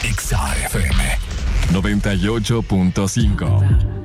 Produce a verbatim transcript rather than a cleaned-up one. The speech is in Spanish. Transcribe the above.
Exa F M noventa y ocho punto cinco.